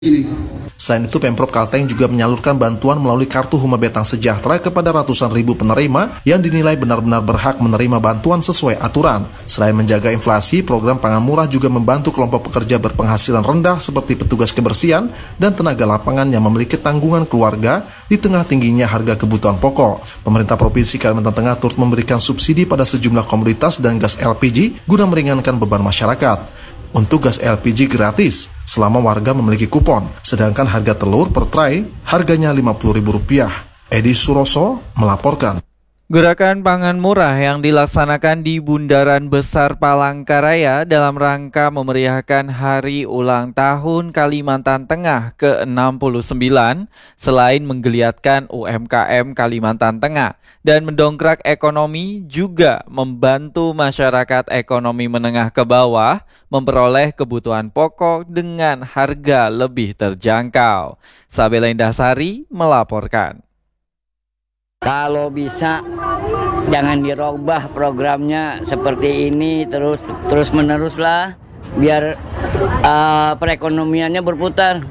Ini. Selain itu, Pemprov Kalteng juga menyalurkan bantuan melalui kartu Huma Betang Sejahtera kepada ratusan ribu penerima yang dinilai benar-benar berhak menerima bantuan sesuai aturan. Selain menjaga inflasi, program pangan murah juga membantu kelompok pekerja berpenghasilan rendah seperti petugas kebersihan dan tenaga lapangan yang memiliki tanggungan keluarga di tengah tingginya harga kebutuhan pokok. Pemerintah Provinsi Kalimantan Tengah turut memberikan subsidi pada sejumlah komoditas dan gas LPG guna meringankan beban masyarakat. Untuk gas LPG gratis selama warga memiliki kupon, sedangkan harga telur per tray harganya Rp50.000. Edi Suroso melaporkan. Gerakan pangan murah yang dilaksanakan di Bundaran Besar Palangkaraya dalam rangka memeriahkan Hari Ulang Tahun Kalimantan Tengah ke-69 selain menggeliatkan UMKM Kalimantan Tengah dan mendongkrak ekonomi, juga membantu masyarakat ekonomi menengah ke bawah memperoleh kebutuhan pokok dengan harga lebih terjangkau. Sabela Indahsari melaporkan. Kalau bisa jangan dirubah programnya seperti ini terus meneruslah biar perekonomiannya berputar.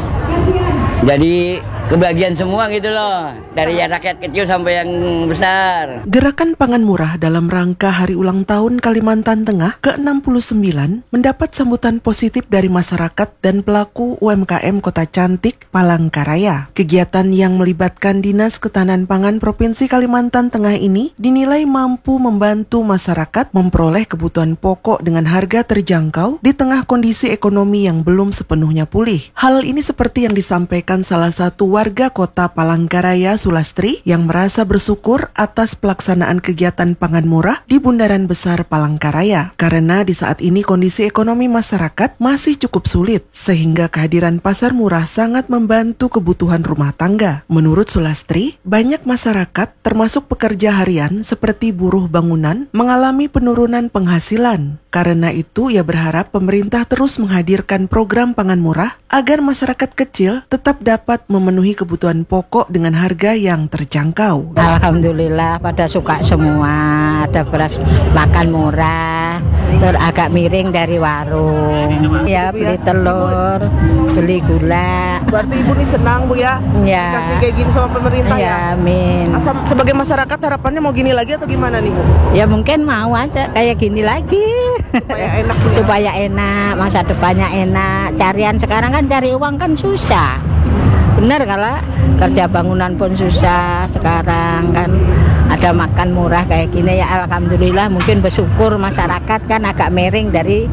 Jadi kebagian semua gitu loh, dari rakyat kecil sampai yang besar. Gerakan pangan murah dalam rangka Hari Ulang Tahun Kalimantan Tengah ke-69 mendapat sambutan positif dari masyarakat dan pelaku UMKM Kota Cantik Palangkaraya. Kegiatan yang melibatkan Dinas Ketahanan Pangan Provinsi Kalimantan Tengah ini dinilai mampu membantu masyarakat memperoleh kebutuhan pokok dengan harga terjangkau di tengah kondisi ekonomi yang belum sepenuhnya pulih. Hal ini seperti yang disampaikan salah satu warga Kota Palangkaraya, Sulastri, yang merasa bersyukur atas pelaksanaan kegiatan pangan murah di Bundaran Besar Palangkaraya. Karena di saat ini kondisi ekonomi masyarakat masih cukup sulit, sehingga kehadiran pasar murah sangat membantu kebutuhan rumah tangga. Menurut Sulastri, banyak masyarakat, termasuk pekerja harian seperti buruh bangunan, mengalami penurunan penghasilan. Karena itu, ia berharap pemerintah terus menghadirkan program pangan murah agar masyarakat kecil tetap dapat memenuhi kebutuhan pokok dengan harga yang terjangkau. Alhamdulillah pada suka semua, ada beras makan murah, terus agak miring dari warung. Ya beli telur, beli gula. Berarti Ibu nih senang, Bu, ya? Ya. Dikasih kayak gini sama pemerintah ya? Amin. Sebagai masyarakat harapannya mau gini lagi atau gimana nih, Bu? Ya mungkin mau aja kayak gini lagi. Supaya enak ya? Supaya enak, masa depannya enak. Carian sekarang kan cari uang kan susah. Benar kalau kerja bangunan pun susah, sekarang kan ada makan murah kayak gini ya alhamdulillah, mungkin bersyukur masyarakat kan agak miring dari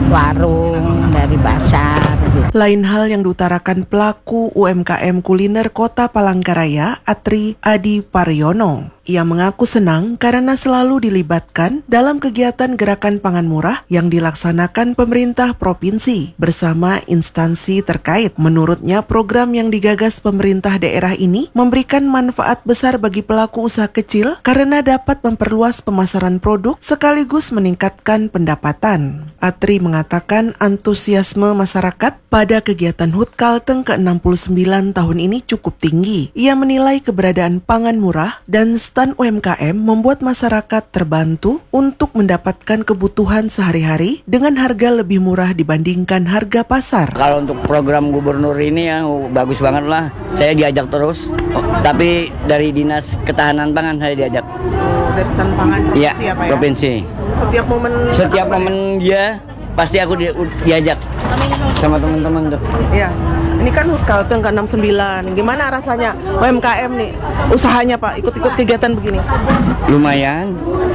warung, dari pasar. Lain hal yang diutarakan pelaku UMKM kuliner Kota Palangkaraya, Atri Adi Paryono. Ia mengaku senang karena selalu dilibatkan dalam kegiatan gerakan pangan murah yang dilaksanakan pemerintah provinsi bersama instansi terkait. Menurutnya, program yang digagas pemerintah daerah ini memberikan manfaat besar bagi pelaku usaha kecil karena dapat memperluas pemasaran produk sekaligus meningkatkan pendapatan. Atri mengatakan antusiasme masyarakat pada kegiatan HUT Kalteng ke-69 tahun ini cukup tinggi. Ia menilai keberadaan pangan murah dan stand UMKM membuat masyarakat terbantu untuk mendapatkan kebutuhan sehari-hari dengan harga lebih murah dibandingkan harga pasar. Kalau untuk program gubernur ini ya bagus banget lah. Saya diajak terus, tapi dari Dinas Ketahanan Pangan saya diajak. Dari Ketahanan Pangan provinsi ya, apa ya? Provinsi. Setiap momen dia pasti aku diajak sama teman-teman tuh. Iya. Ini kan HUT Kalteng ke-69. Gimana rasanya UMKM nih usahanya, Pak, ikut-ikut kegiatan begini? Lumayan.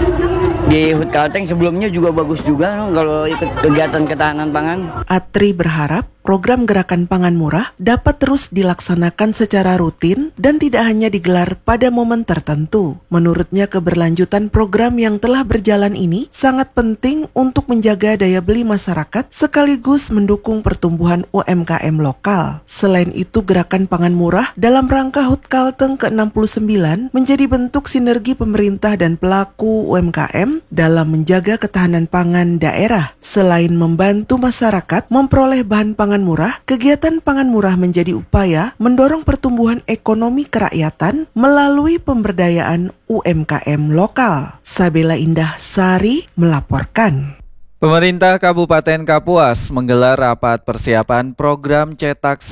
Di HUT Kalteng sebelumnya juga bagus juga kalau ikut kegiatan ketahanan pangan. Atri berharap program gerakan pangan murah dapat terus dilaksanakan secara rutin dan tidak hanya digelar pada momen tertentu. Menurutnya, keberlanjutan program yang telah berjalan ini sangat penting untuk menjaga daya beli masyarakat sekaligus mendukung pertumbuhan UMKM lokal. Selain itu, gerakan pangan murah dalam rangka HUT Kalteng ke-69 menjadi bentuk sinergi pemerintah dan pelaku UMKM dalam menjaga ketahanan pangan daerah. Selain membantu masyarakat memperoleh bahan pangan murah, kegiatan pangan murah menjadi upaya mendorong pertumbuhan ekonomi kerakyatan melalui pemberdayaan UMKM lokal. Sabela Indahsari melaporkan. Pemerintah Kabupaten Kapuas menggelar rapat persiapan program cetak